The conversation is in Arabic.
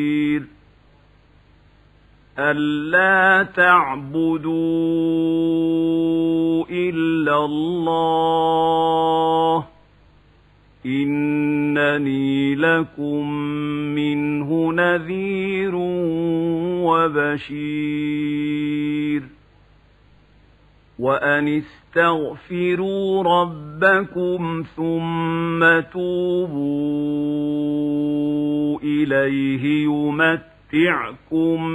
أَلَّا تَعْبُدُوا إِلَّا اللَّهَ إِنَّنِي لَكُمْ مِنْهُ نَذِيرٌ وَبَشِيرٌ وَأَنِ اسْتَغْفِرُوا رَبَّكُمْ ثُمَّ تُوبُوا إِلَيْهِ يُمَتِّعْكُمْ